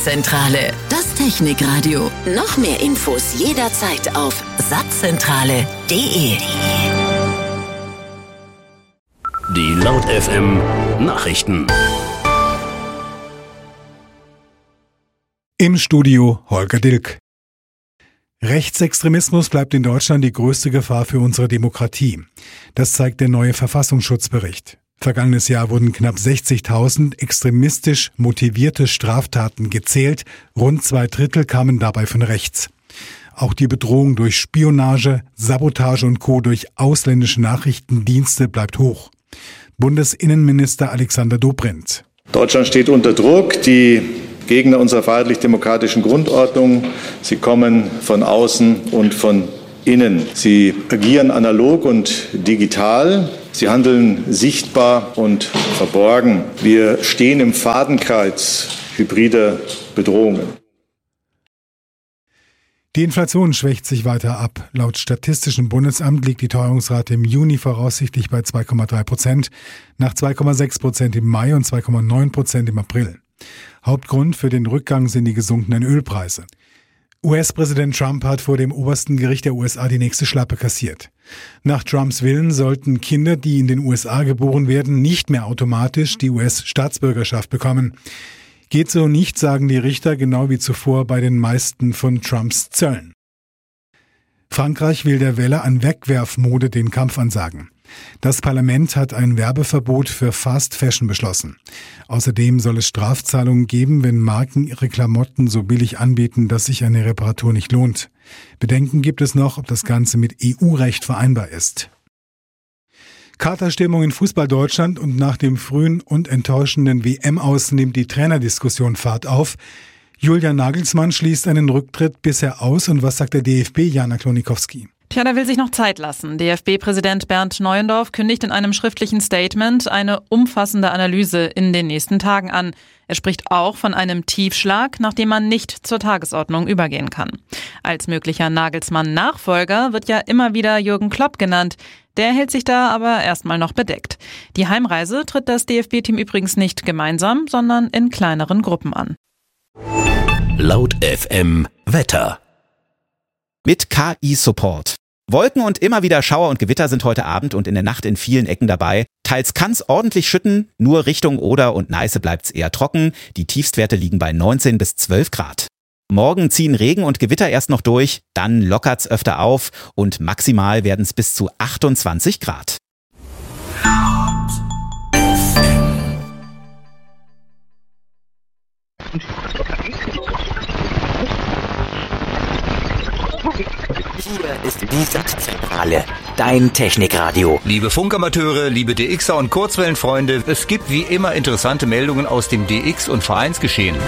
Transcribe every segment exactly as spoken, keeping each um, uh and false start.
Satzzentrale, das Technikradio. Noch mehr Infos jederzeit auf satzzentrale punkt de. Die Laut F M Nachrichten. Im Studio Holger Dilk. Rechtsextremismus bleibt in Deutschland die größte Gefahr für unsere Demokratie. Das zeigt der neue Verfassungsschutzbericht. Vergangenes Jahr wurden knapp sechzigtausend extremistisch motivierte Straftaten gezählt. Rund zwei Drittel kamen dabei von rechts. Auch die Bedrohung durch Spionage, Sabotage und Co. durch ausländische Nachrichtendienste bleibt hoch. Bundesinnenminister Alexander Dobrindt. Deutschland steht unter Druck. Die Gegner unserer freiheitlich-demokratischen Grundordnung, sie kommen von außen und von innen. Sie agieren analog und digital. Sie handeln sichtbar und verborgen. Wir stehen im Fadenkreuz hybrider Bedrohungen. Die Inflation schwächt sich weiter ab. Laut Statistischem Bundesamt liegt die Teuerungsrate im Juni voraussichtlich bei zwei Komma drei Prozent, nach zwei Komma sechs Prozent im Mai und zwei Komma neun Prozent im April. Hauptgrund für den Rückgang sind die gesunkenen Ölpreise. U S-Präsident Trump hat vor dem obersten Gericht der U S A die nächste Schlappe kassiert. Nach Trumps Willen sollten Kinder, die in den U S A geboren werden, nicht mehr automatisch die U S-Staatsbürgerschaft bekommen. Geht so nicht, sagen die Richter, genau wie zuvor bei den meisten von Trumps Zöllen. Frankreich will der Welle an Wegwerfmode den Kampf ansagen. Das Parlament hat ein Werbeverbot für Fast Fashion beschlossen. Außerdem soll es Strafzahlungen geben, wenn Marken ihre Klamotten so billig anbieten, dass sich eine Reparatur nicht lohnt. Bedenken gibt es noch, ob das Ganze mit E U-Recht vereinbar ist. Katerstimmung in Fußball Deutschland und nach dem frühen und enttäuschenden W M-Aus nimmt die Trainerdiskussion Fahrt auf. Julian Nagelsmann schließt einen Rücktritt bisher aus. Und was sagt der D F B, Jana Klonikowski? Tja, der will sich noch Zeit lassen. D F B-Präsident Bernd Neuendorf kündigt in einem schriftlichen Statement eine umfassende Analyse in den nächsten Tagen an. Er spricht auch von einem Tiefschlag, nachdem man nicht zur Tagesordnung übergehen kann. Als möglicher Nagelsmann-Nachfolger wird ja immer wieder Jürgen Klopp genannt. Der hält sich da aber erstmal noch bedeckt. Die Heimreise tritt das D F B-Team übrigens nicht gemeinsam, sondern in kleineren Gruppen an. Laut F M Wetter. Mit K I-Support. Wolken und immer wieder Schauer und Gewitter sind heute Abend und in der Nacht in vielen Ecken dabei. Teils kann's ordentlich schütten, nur Richtung Oder und Neiße bleibt's eher trocken. Die Tiefstwerte liegen bei neunzehn bis zwölf Grad. Morgen ziehen Regen und Gewitter erst noch durch, dann lockert's öfter auf und maximal werden's bis zu achtundzwanzig Grad. Hier ist die Satzzentrale, dein Technikradio. Liebe Funkamateure, liebe D Xer und Kurzwellenfreunde, es gibt wie immer interessante Meldungen aus dem D X- und Vereinsgeschehen.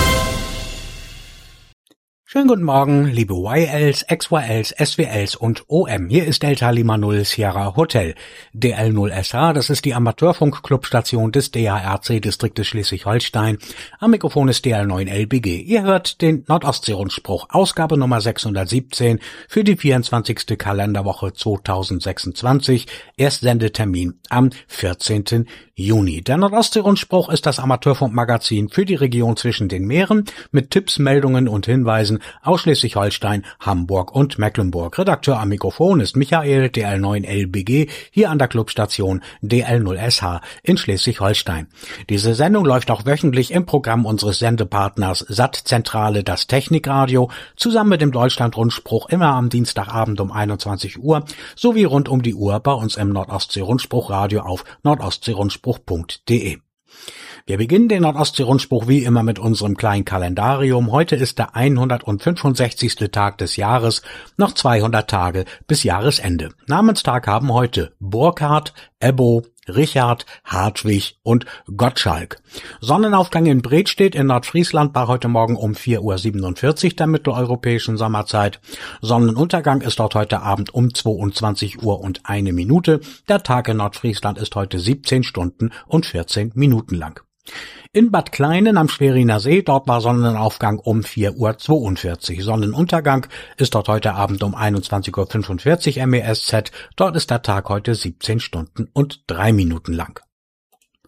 Schönen guten Morgen, liebe Y Ls, X Y Ls, S W Ls und O M. Hier ist Delta Lima null Sierra Hotel. D L null S H, das ist die Amateurfunk-Clubstation des D H R C-Distriktes Schleswig-Holstein. Am Mikrofon ist D L neun L B G. Ihr hört den Nordostsee-Rundspruch, Ausgabe Nummer sechshundertsiebzehn für die vierundzwanzigste Kalenderwoche zweitausendsechsundzwanzig. Erstsendetermin am vierzehnten Juni. Der Nordostsee-Rundspruch ist das Amateurfunkmagazin für die Region zwischen den Meeren mit Tipps, Meldungen und Hinweisen aus Schleswig-Holstein, Hamburg und Mecklenburg. Redakteur am Mikrofon ist Michael, D L neun L B G, hier an der Clubstation D L null S H in Schleswig-Holstein. Diese Sendung läuft auch wöchentlich im Programm unseres Sendepartners Satzzentrale, das Technikradio, zusammen mit dem Deutschland-Rundspruch immer am Dienstagabend um einundzwanzig Uhr, sowie rund um die Uhr bei uns im Nordostsee-Rundspruchradio auf nordostseerundspruch punkt de. Wir beginnen den Nordostsee-Rundspruch wie immer mit unserem kleinen Kalendarium. Heute ist der hundertfünfundsechzigste Tag des Jahres, noch zweihundert Tage bis Jahresende. Namenstag haben heute Burkhard, Ebbo, Richard, Hartwig und Gottschalk. Sonnenaufgang in Bredstedt in Nordfriesland war heute Morgen um vier Uhr siebenundvierzig der mitteleuropäischen Sommerzeit. Sonnenuntergang ist dort heute Abend um zweiundzwanzig Uhr und eine Minute. Der Tag in Nordfriesland ist heute siebzehn Stunden und vierzehn Minuten lang. In Bad Kleinen am Schweriner See, dort war Sonnenaufgang um vier Uhr zweiundvierzig. Sonnenuntergang ist dort heute Abend um einundzwanzig Uhr fünfundvierzig M E S Z. Dort ist der Tag heute siebzehn Stunden und drei Minuten lang.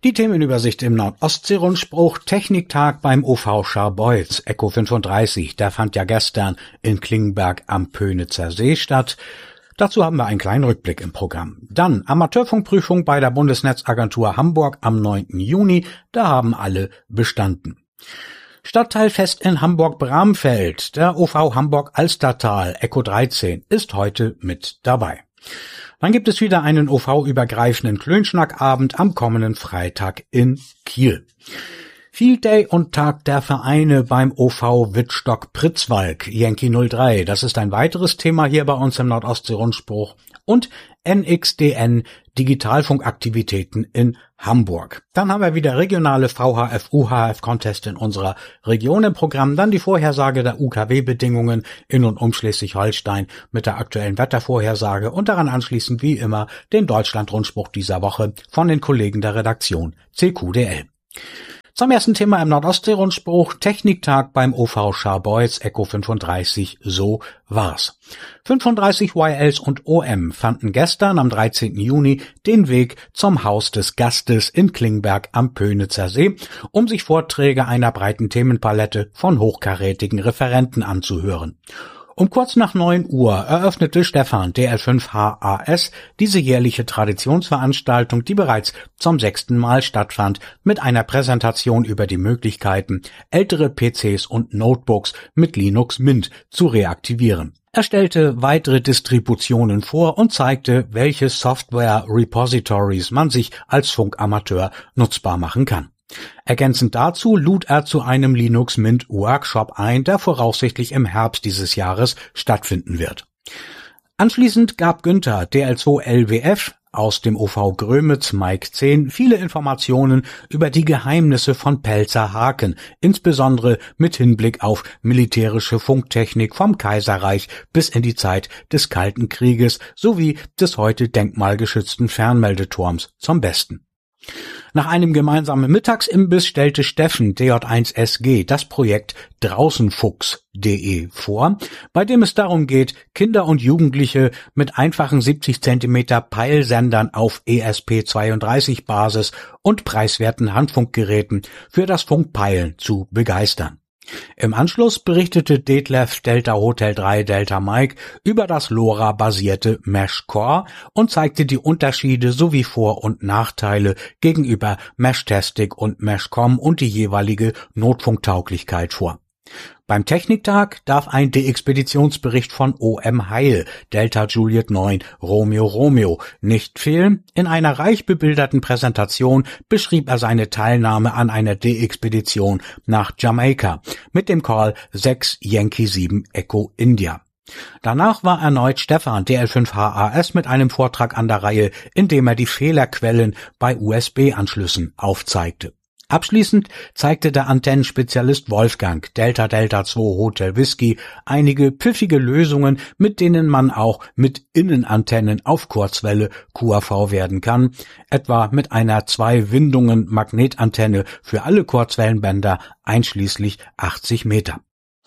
Die Themenübersicht im Nordostsee-Rundspruch. Techniktag beim O V Scharbeutz, Echo fünfunddreißig. Der fand ja gestern in Klingenberg am Pönitzer See statt. Dazu haben wir einen kleinen Rückblick im Programm. Dann Amateurfunkprüfung bei der Bundesnetzagentur Hamburg am neunten Juni. Da haben alle bestanden. Stadtteilfest in Hamburg-Bramfeld. Der O V Hamburg-Alstertal, Echo dreizehn, ist heute mit dabei. Dann gibt es wieder einen O V-übergreifenden Klönschnackabend am kommenden Freitag in Kiel. Field Day und Tag der Vereine beim O V Wittstock-Pritzwalk, Yankee null drei. Das ist ein weiteres Thema hier bei uns im Nordostsee-Rundspruch. Und N X D N, Digitalfunkaktivitäten in Hamburg. Dann haben wir wieder regionale V H F-U H F-Contest in unserer Region im Programm. Dann die Vorhersage der U K W-Bedingungen in und um Schleswig-Holstein mit der aktuellen Wettervorhersage und daran anschließend wie immer den Deutschland-Rundspruch dieser Woche von den Kollegen der Redaktion C Q D L. Zum ersten Thema im Nordostsee-Rundspruch, Techniktag beim O V Scharbeutz, Echo fünfunddreißig, so war's. fünfunddreißig Y Ls und O M fanden gestern am dreizehnten Juni den Weg zum Haus des Gastes in Klingberg am Pönitzer See, um sich Vorträge einer breiten Themenpalette von hochkarätigen Referenten anzuhören. Um kurz nach neun Uhr eröffnete Stefan D L fünf H A S diese jährliche Traditionsveranstaltung, die bereits zum sechsten Mal stattfand, mit einer Präsentation über die Möglichkeiten, ältere P Cs und Notebooks mit Linux Mint zu reaktivieren. Er stellte weitere Distributionen vor und zeigte, welche Software-Repositories man sich als Funkamateur nutzbar machen kann. Ergänzend dazu lud er zu einem Linux Mint Workshop ein, der voraussichtlich im Herbst dieses Jahres stattfinden wird. Anschließend gab Günther D L zwei L W F aus dem O V Grömitz Mike zehn viele Informationen über die Geheimnisse von Pelzerhaken, insbesondere mit Hinblick auf militärische Funktechnik vom Kaiserreich bis in die Zeit des Kalten Krieges sowie des heute denkmalgeschützten Fernmeldeturms zum Besten. Nach einem gemeinsamen Mittagsimbiss stellte Steffen D J eins S G das Projekt Draußenfuchs punkt de vor, bei dem es darum geht, Kinder und Jugendliche mit einfachen siebzig Zentimeter Peilsendern auf E S P zweiunddreißig Basis und preiswerten Handfunkgeräten für das Funkpeilen zu begeistern. Im Anschluss berichtete Detlef Delta Hotel drei Delta Mike über das LoRa-basierte Mesh-Core und zeigte die Unterschiede sowie Vor- und Nachteile gegenüber Mesh-Tastic und Mesh-Com und die jeweilige Notfunktauglichkeit vor. Beim Techniktag darf ein De-Expeditionsbericht von O M Heil, Delta Juliet neun, Romeo Romeo, nicht fehlen. In einer reich bebilderten Präsentation beschrieb er seine Teilnahme an einer De-Expedition nach Jamaika mit dem Call sechs Yankee sieben Echo India. Danach war erneut Stefan D L fünf H A S mit einem Vortrag an der Reihe, in dem er die Fehlerquellen bei U S B-Anschlüssen aufzeigte. Abschließend zeigte der Antennenspezialist Wolfgang Delta Delta zwei Hotel Whisky einige pfiffige Lösungen, mit denen man auch mit Innenantennen auf Kurzwelle Q A V werden kann, etwa mit einer zwei Windungen Magnetantenne für alle Kurzwellenbänder einschließlich achtzig Meter.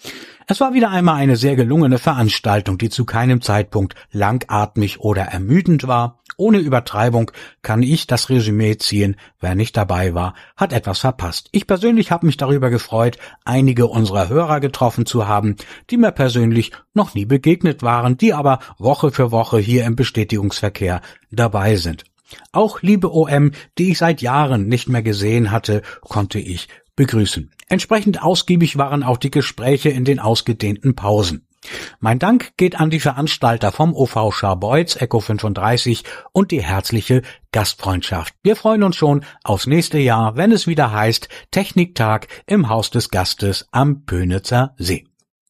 Es war wieder einmal eine sehr gelungene Veranstaltung, die zu keinem Zeitpunkt langatmig oder ermüdend war. Ohne Übertreibung kann ich das Resümee ziehen, wer nicht dabei war, hat etwas verpasst. Ich persönlich habe mich darüber gefreut, einige unserer Hörer getroffen zu haben, die mir persönlich noch nie begegnet waren, die aber Woche für Woche hier im Bestätigungsverkehr dabei sind. Auch liebe O M, die ich seit Jahren nicht mehr gesehen hatte, konnte ich begrüßen. Entsprechend ausgiebig waren auch die Gespräche in den ausgedehnten Pausen. Mein Dank geht an die Veranstalter vom O V Scharbeutz, Echo fünfunddreißig und die herzliche Gastfreundschaft. Wir freuen uns schon aufs nächste Jahr, wenn es wieder heißt Techniktag im Haus des Gastes am Pönitzer See.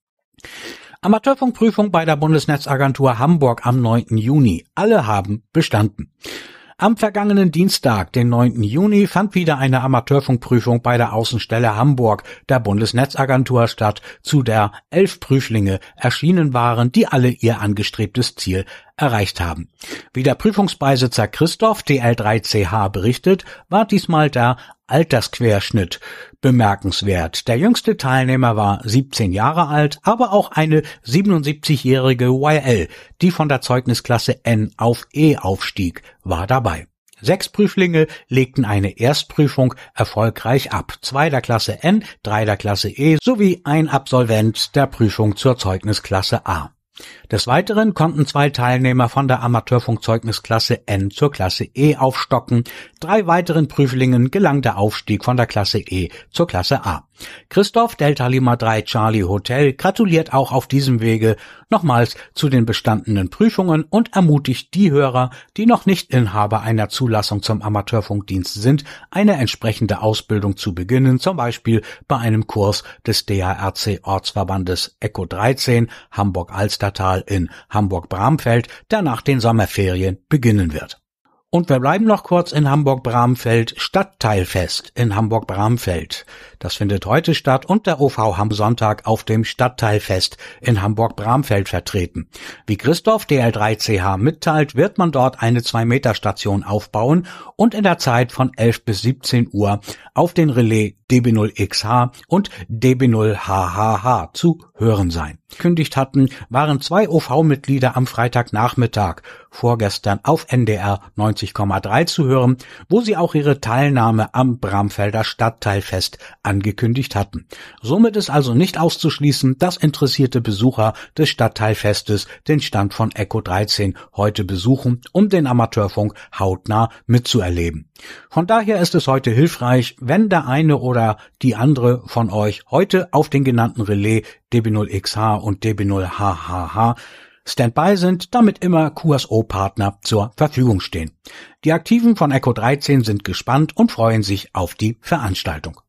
Amateurfunkprüfung bei der Bundesnetzagentur Hamburg am neunten Juni. Alle haben bestanden. Am vergangenen Dienstag, den neunten Juni, fand wieder eine Amateurfunkprüfung bei der Außenstelle Hamburg der Bundesnetzagentur statt, zu der elf Prüflinge erschienen waren, die alle ihr angestrebtes Ziel erreicht haben. Wie der Prüfungsbeisitzer Christoph D L drei C H berichtet, war diesmal der Altersquerschnitt bemerkenswert. Der jüngste Teilnehmer war siebzehn Jahre alt, aber auch eine siebenundsiebzigjährige Y L, die von der Zeugnisklasse N auf E aufstieg, war dabei. Sechs Prüflinge legten eine Erstprüfung erfolgreich ab. Zwei der Klasse N, drei der Klasse E sowie ein Absolvent der Prüfung zur Zeugnisklasse A. Des Weiteren konnten zwei Teilnehmer von der Amateurfunkzeugnisklasse N zur Klasse E aufstocken. Drei weiteren Prüflingen gelang der Aufstieg von der Klasse E zur Klasse A. Christoph Delta Lima drei Charlie Hotel gratuliert auch auf diesem Wege nochmals zu den bestandenen Prüfungen und ermutigt die Hörer, die noch nicht Inhaber einer Zulassung zum Amateurfunkdienst sind, eine entsprechende Ausbildung zu beginnen, zum Beispiel bei einem Kurs des D A R C-Ortsverbandes E C O dreizehn Hamburg-Alstertal in Hamburg-Bramfeld, der nach den Sommerferien beginnen wird. Und wir bleiben noch kurz in Hamburg-Bramfeld. Stadtteilfest in Hamburg-Bramfeld. Das findet heute statt und der O V Hamm Sonntag auf dem Stadtteilfest in Hamburg-Bramfeld vertreten. Wie Christoph D L drei C H mitteilt, wird man dort eine zwei Meter Station aufbauen und in der Zeit von elf bis siebzehn Uhr auf den Relais D B null X H und D B null H H H zu hören sein. Gekündigt hatten, waren zwei O V-Mitglieder am Freitagnachmittag vorgestern auf N D R neunzig Komma drei zu hören, wo sie auch ihre Teilnahme am Bramfelder Stadtteilfest angekündigt hatten. Somit ist also nicht auszuschließen, dass interessierte Besucher des Stadtteilfestes den Stand von E C O dreizehn heute besuchen, um den Amateurfunk hautnah mitzuerleben. Von daher ist es heute hilfreich, wenn der eine oder die andere von euch heute auf den genannten Relais D B null X H und D B null H H H Standby sind, damit immer Q S O-Partner zur Verfügung stehen. Die Aktiven von E C O dreizehn sind gespannt und freuen sich auf die Veranstaltung.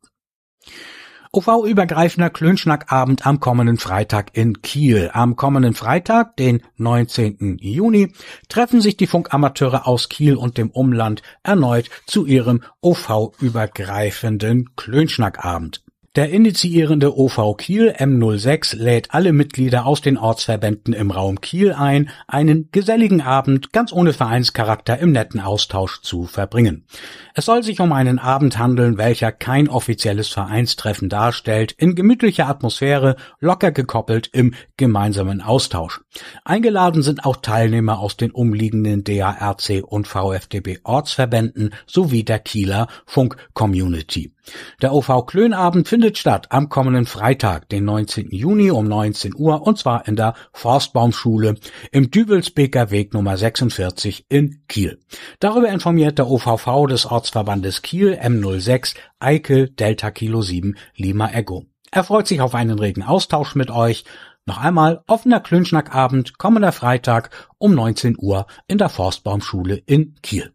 O V-übergreifender Klönschnackabend am kommenden Freitag in Kiel. Am kommenden Freitag, den neunzehnten Juni, treffen sich die Funkamateure aus Kiel und dem Umland erneut zu ihrem O V-übergreifenden Klönschnackabend. Der initiierende O V Kiel M null sechs lädt alle Mitglieder aus den Ortsverbänden im Raum Kiel ein, einen geselligen Abend ganz ohne Vereinscharakter im netten Austausch zu verbringen. Es soll sich um einen Abend handeln, welcher kein offizielles Vereinstreffen darstellt, in gemütlicher Atmosphäre, locker gekoppelt im gemeinsamen Austausch. Eingeladen sind auch Teilnehmer aus den umliegenden D A R C und V F D B Ortsverbänden sowie der Kieler Funk-Community. Der O V-Klönabend findet statt am kommenden Freitag, den neunzehnten Juni um neunzehn Uhr, und zwar in der Forstbaumschule im Dübelsbeker Weg Nummer sechsundvierzig in Kiel. Darüber informiert der O V V des Ortsverbandes Kiel M null sechs Eike Delta Kilo sieben Lima Echo. Er freut sich auf einen regen Austausch mit euch. Noch einmal offener Klönschnackabend kommender Freitag um neunzehn Uhr in der Forstbaumschule in Kiel.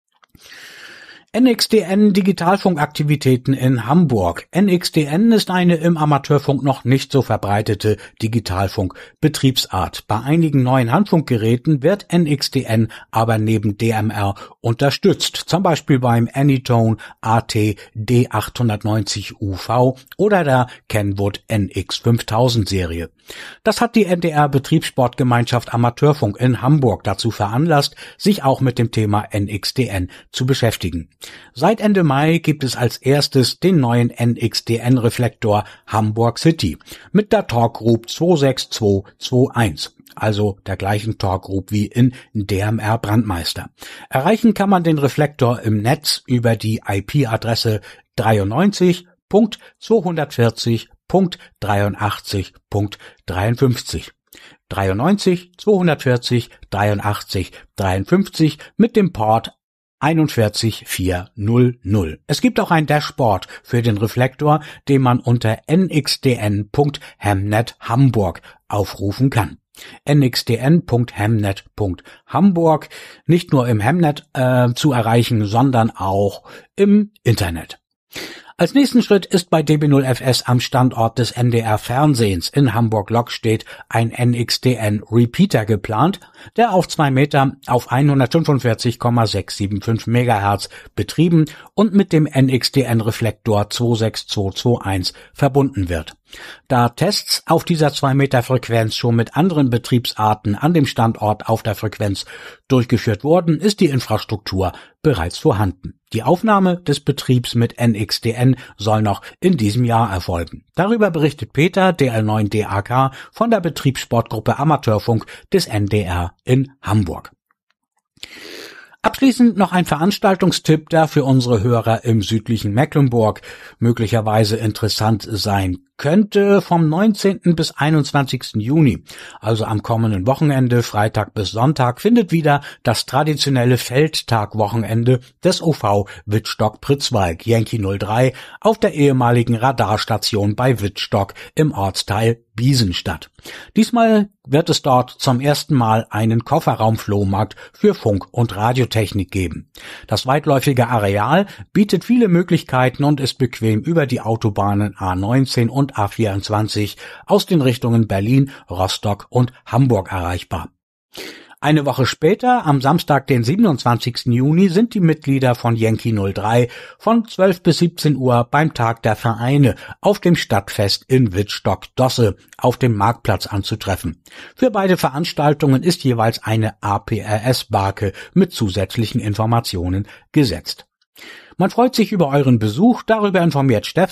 N X D N Digitalfunkaktivitäten in Hamburg. N X D N ist eine im Amateurfunk noch nicht so verbreitete Digitalfunk-Betriebsart. Bei einigen neuen Handfunkgeräten wird N X D N aber neben D M R unterstützt, zum Beispiel beim Anytone A T D achthundertneunzig U V oder der Kenwood N X fünftausend Serie. Das hat die N D R-Betriebssportgemeinschaft Amateurfunk in Hamburg dazu veranlasst, sich auch mit dem Thema N X D N zu beschäftigen. Seit Ende Mai gibt es als erstes den neuen N X D N-Reflektor Hamburg City mit der Talk Group zwei sechs zwei zwei eins. Also der gleichen Talk Group wie in D M R Brandmeister. Erreichen kann man den Reflektor im Netz über die I P-Adresse dreiundneunzig Punkt zweihundertvierzig Punkt dreiundachtzig Punkt dreiundfünfzig. dreiundneunzig zweihundertvierzig dreiundachtzig dreiundfünfzig mit dem Port einundvierzig vierhundert. Es gibt auch ein Dashboard für den Reflektor, den man unter n x d n Punkt hamnet Hamburg aufrufen kann. n x d n Punkt hamnet Punkt Hamburg, nicht nur im Hamnet äh, zu erreichen, sondern auch im Internet. Als nächsten Schritt ist bei D B null F S am Standort des N D R Fernsehens in Hamburg-Lockstedt ein N X D N Repeater geplant, der auf zwei Meter auf hundertfünfundvierzig Komma sechshundertfünfundsiebzig Megahertz betrieben und mit dem N X D N Reflektor zwei sechs zwei zwei eins verbunden wird. Da Tests auf dieser zwei Meter Frequenz schon mit anderen Betriebsarten an dem Standort auf der Frequenz durchgeführt wurden, ist die Infrastruktur bereits vorhanden. Die Aufnahme des Betriebs mit N X D N soll noch in diesem Jahr erfolgen. Darüber berichtet Peter D L neun D A K von der Betriebssportgruppe Amateurfunk des N D R in Hamburg. Abschließend noch ein Veranstaltungstipp, der für unsere Hörer im südlichen Mecklenburg möglicherweise interessant sein könnte. Vom neunzehnten bis einundzwanzigsten Juni, also am kommenden Wochenende, Freitag bis Sonntag, findet wieder das traditionelle Feldtag-Wochenende des O V Wittstock-Pritzwalk Yankee null drei auf der ehemaligen Radarstation bei Wittstock im Ortsteil Biesen statt. Diesmal wird es dort zum ersten Mal einen Kofferraumflohmarkt für Funk- und Radiotechnik geben. Das weitläufige Areal bietet viele Möglichkeiten und ist bequem über die Autobahnen A neunzehn und A vierundzwanzig aus den Richtungen Berlin, Rostock und Hamburg erreichbar. Eine Woche später, am Samstag, den siebenundzwanzigsten Juni, sind die Mitglieder von Yankee null drei von zwölf bis siebzehn Uhr beim Tag der Vereine auf dem Stadtfest in Wittstock-Dosse auf dem Marktplatz anzutreffen. Für beide Veranstaltungen ist jeweils eine A P R S-Barke mit zusätzlichen Informationen gesetzt. Man freut sich über euren Besuch, darüber informiert Stefan